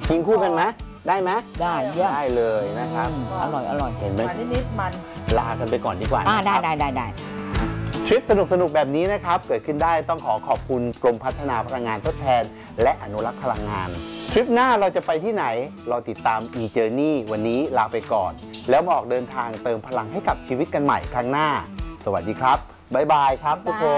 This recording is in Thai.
กินคู่กันไหมได้ไหมได้ได้เลยนะครับอร่อยเห็นไหมมันนิดๆมันลากันไปก่อนดีกว่าได้นะครับได้ทริปสนุกแบบนี้นะครับเกิดขึ้นได้ต้องขอบคุณกรมพัฒนาพลังงานทดแทนและอนุรักษ์พลังงานทริปหน้าเราจะไปที่ไหนเราติดตาม e-journey วันนี้ลาไปก่อนแล้วมาออกเดินทางเติมพลังให้กับชีวิตกันใหม่ครั้งหน้าสวัสดีครับบ๊ายบายครับทุกคน